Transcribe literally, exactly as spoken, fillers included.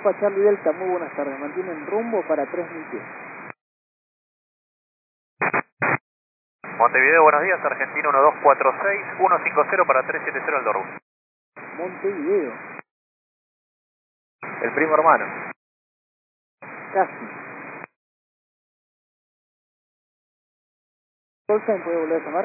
Alfa Charlie Delta, muy buenas tardes. Mantienen rumbo para tres mil pies. Montevideo, buenos días. Argentina uno dos cuatro seis, uno cinco cero para tres siete cero Eldorus. Montevideo. El primo hermano. Casi. Colsen, ¿puede volver a llamar?